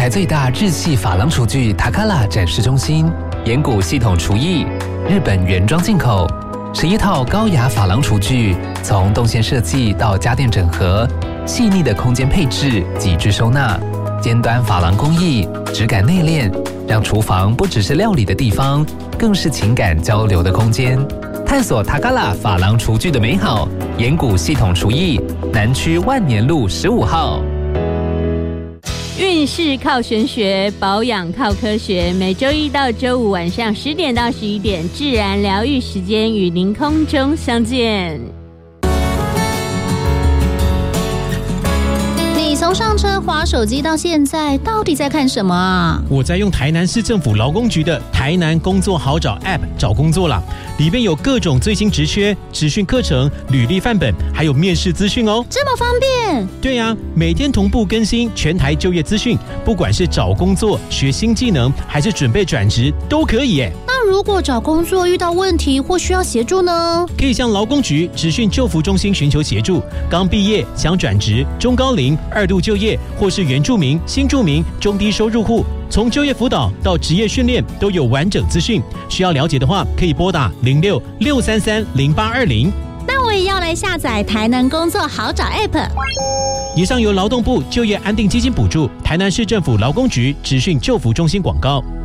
台最大日系珐琅厨具塔卡拉展示中心，岩谷系统厨艺，日本原装进口，11套高雅珐琅厨具，从动线设计到家电整合，细腻的空间配置，极致收纳，尖端珐琅工艺，质感内敛，让厨房不只是料理的地方，更是情感交流的空间。探索塔卡拉珐琅厨具的美好，岩谷系统厨艺，南区万年路15号。 运势靠玄学，保养靠科学。每周一到周五晚上10点到11点，自然疗愈时间与您空中相见。 你从上车滑手机到现在，到底在看什么啊？ 我在用台南市政府劳工局的台南工作好找 App 找工作啦，里面有各种最新职缺、职训课程、履历范本，还有面试资讯哦。 这么方便？ 对呀，每天同步更新全台就业资讯，不管是找工作、学新技能，还是准备转职，都可以耶。 那如果找工作遇到问题或需要协助呢？ 可以向劳工局职训就服中心寻求协助。刚毕业想转职、中高龄、2度就业，或是原住民、新住民、中低收入户，从就业辅导到职业训练都有完整资讯。需要了解的话，可以拨打06-633-0820。 那我也要来下载台南工作好找 App。 以上由劳动部就业安定基金补助，台南市政府劳工局职训就服中心广告。